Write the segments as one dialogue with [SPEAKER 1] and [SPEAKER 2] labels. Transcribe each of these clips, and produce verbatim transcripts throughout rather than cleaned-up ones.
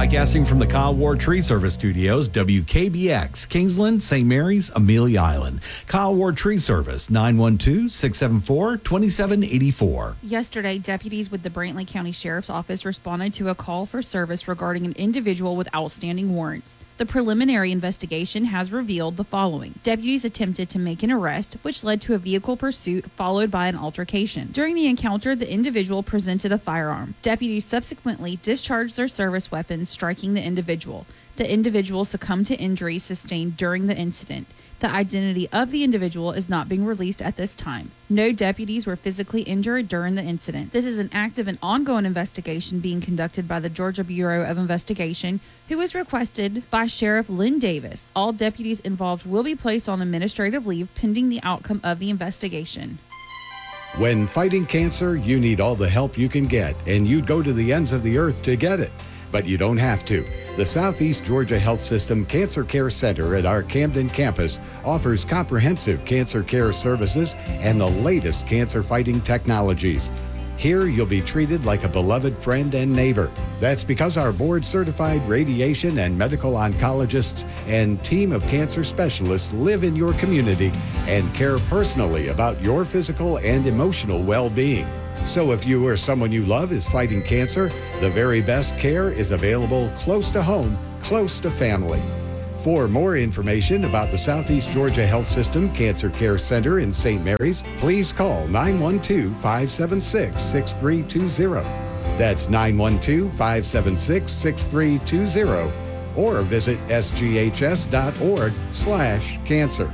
[SPEAKER 1] Broadcasting from the Kyle Ward Tree Service Studios, W K B X, Kingsland, Saint Mary's, Amelia Island. Kyle Ward Tree Service, nine one two, six seven four, two seven eight four.
[SPEAKER 2] Yesterday, deputies with the Brantley County Sheriff's Office responded to a call for service regarding an individual with outstanding warrants. The preliminary investigation has revealed the following. Deputies attempted to make an arrest, which led to a vehicle pursuit followed by an altercation. During the encounter, the individual presented a firearm. Deputies subsequently discharged their service weapons, striking the individual. The individual succumbed to injuries sustained during the incident. The identity of the individual is not being released at this time. No deputies were physically injured during the incident. This is an active and ongoing investigation being conducted by the Georgia Bureau of Investigation, who was requested by Sheriff Lynn Davis. All deputies involved will be placed on administrative leave pending the outcome of the investigation.
[SPEAKER 3] When fighting cancer, you need all the help you can get, and you'd go to the ends of the earth to get it. But you don't have to. The Southeast Georgia Health System Cancer Care Center at our Camden campus offers comprehensive cancer care services and the latest cancer-fighting technologies. Here, you'll be treated like a beloved friend and neighbor. That's because our board-certified radiation and medical oncologists and team of cancer specialists live in your community and care personally about your physical and emotional well-being. So if you or someone you love is fighting cancer, the very best care is available close to home, close to family. For more information about the Southeast Georgia Health System Cancer Care Center in Saint Mary's, please call nine one two, five seven six, six three two zero. That's nine one two, five seven six, six three two zero. Or visit sghs.org slash cancer.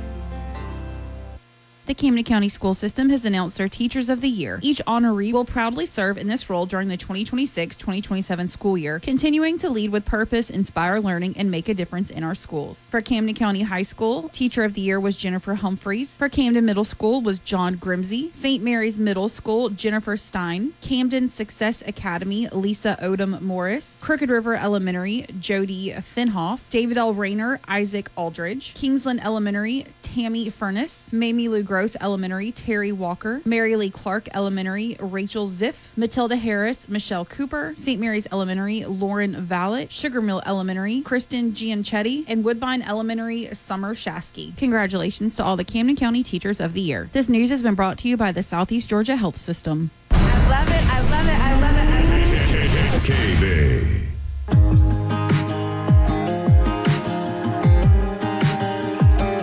[SPEAKER 2] The Camden County School System has announced their Teachers of the Year. Each honoree will proudly serve in this role during the twenty twenty-six twenty twenty-seven school year, continuing to lead with purpose, inspire learning, and make a difference in our schools. For Camden County High School, Teacher of the Year was Jennifer Humphreys. For Camden Middle School was John Grimsey. Saint Mary's Middle School, Jennifer Stein. Camden Success Academy, Lisa Odom Morris. Crooked River Elementary, Jody Finhoff. David L. Rayner, Isaac Aldridge. Kingsland Elementary, Tammy Furness. Mamie Lou Gross Elementary, Terry Walker. Mary Lee Clark Elementary, Rachel Ziff. Matilda Harris, Michelle Cooper. Saint Mary's Elementary, Lauren Vallet. Sugar Mill Elementary, Kristen Gianchetti. And Woodbine Elementary, Summer Shasky. Congratulations to all the Camden County Teachers of the Year. This news has been brought to you by the Southeast Georgia Health System.
[SPEAKER 4] I love it, I love it, I love it. I love it.
[SPEAKER 5] K B.